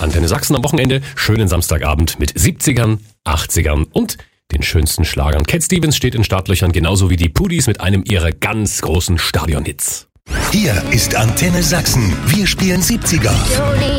Antenne Sachsen am Wochenende. Schönen Samstagabend mit 70ern, 80ern und den schönsten Schlagern. Cat Stevens steht in Startlöchern, genauso wie die Pudis mit einem ihrer ganz großen Stadionhits. Hier ist Antenne Sachsen. Wir spielen 70er.